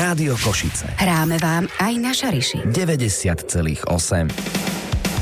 Rádio Košice. Hráme vám aj na Šariši. 90,8.